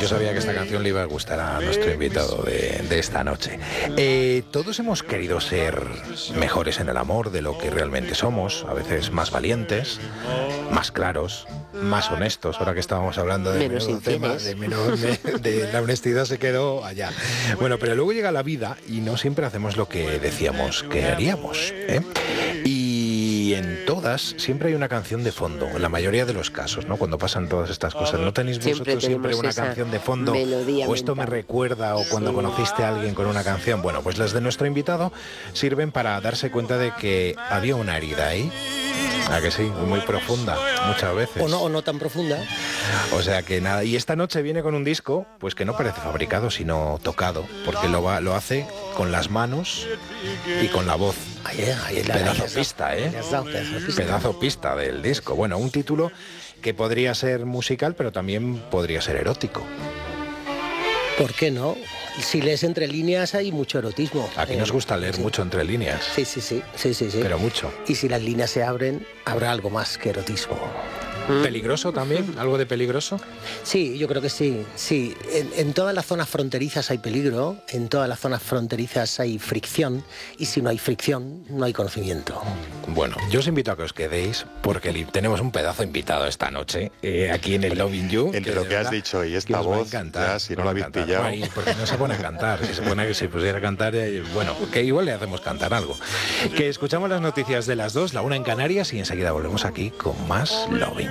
Yo sabía que esta canción le iba a gustar a nuestro invitado de esta noche. Todos hemos querido ser mejores en el amor de lo que realmente somos, a veces más valientes, más claros, más honestos. Ahora que estábamos hablando de menos temas, de la honestidad se quedó allá. Bueno, pero luego llega la vida y no siempre hacemos lo que decíamos que haríamos, ¿eh? Y en todas siempre hay una canción de fondo, en la mayoría de los casos, ¿no? Cuando pasan todas estas cosas, ¿no tenéis vosotros siempre una canción de fondo? O esto me recuerda, o cuando conociste a alguien con una canción. Bueno, pues las de nuestro invitado sirven para darse cuenta de que había una herida ahí. ¿A que sí? Muy profunda, muchas veces. O no tan profunda. O sea que nada, y esta noche viene con un disco, pues que no parece fabricado, sino tocado, porque lo hace con las manos y con la voz. Pedazo pista, ¿eh? Pedazo pista del disco. Bueno, un título que podría ser musical, pero también podría ser erótico. ¿Por qué no? Si lees entre líneas hay mucho erotismo. Aquí nos gusta leer mucho entre líneas. Sí. Pero mucho. Y si las líneas se abren, habrá algo más que erotismo. ¿Peligroso también? ¿Algo de peligroso? Sí, yo creo que sí. Sí, en todas las zonas fronterizas hay peligro, en todas las zonas fronterizas hay fricción, y si no hay fricción, no hay conocimiento. Bueno, yo os invito a que os quedéis, porque tenemos un pedazo invitado esta noche, aquí en el Loving You. Entre lo que has dicho y esta voz, ya, si no la habéis pillado... Ay, porque no se pone a cantar. Si se pone que se pusiera a cantar, bueno, que igual le hacemos cantar algo. Que escuchamos las noticias de las 2, la 1 en Canarias, y enseguida volvemos aquí con más Loving